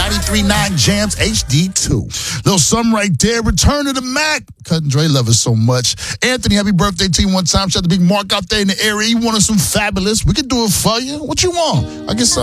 93.9 Jams HD2. Little something right there. Return of the Mac. Cut and Dre love us so much. Anthony, happy birthday to you one time. Shout out to Big Mark out there in the area. You wanted some fabulous. We can do it for you. What you want? I guess